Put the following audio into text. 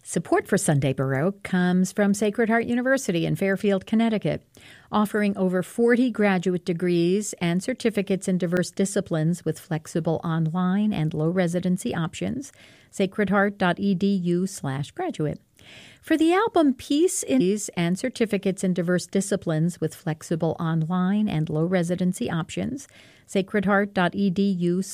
Support for Sunday Baroque comes from Sacred Heart University in Fairfield, Connecticut, offering over 40 graduate degrees and certificates in diverse disciplines with flexible online and low residency options. sacredheart.edu/graduate. For the album Peace in These and certificates in diverse disciplines with flexible online and low residency options, sacredheart.edu/